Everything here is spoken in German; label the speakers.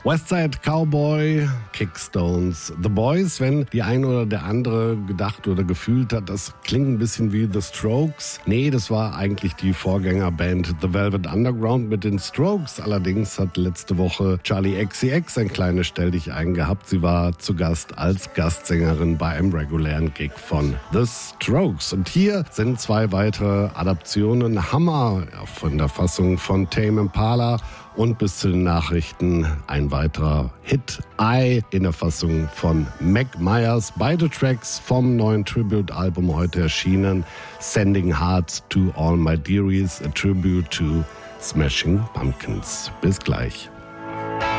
Speaker 1: Westside Cowboy, Kickstones, The Boys. Wenn die ein oder der andere gedacht oder gefühlt hat, das klingt ein bisschen wie The Strokes. Nee, das war eigentlich die Vorgängerband The Velvet Underground mit den Strokes. Allerdings hat letzte Woche Charli XCX ein kleines Stelldichein gehabt. Sie war zu Gast als Gastsängerin bei einem regulären Gig von The Strokes. Und hier sind 2 weitere Adaptionen. Hammer von der Fassung von Tame Impala. Und bis zu den Nachrichten ein weiterer Hit, I, in der Fassung von Mac Myers. Beide Tracks vom neuen Tribute-Album heute erschienen. Sending Hearts to All My Dearies, a Tribute to Smashing Pumpkins. Bis gleich.